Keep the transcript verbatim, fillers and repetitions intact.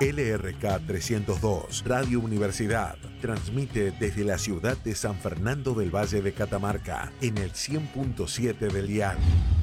L R K trescientos dos, Radio Universidad, transmite desde la ciudad de San Fernando del Valle de Catamarca, en el cien punto siete del dial.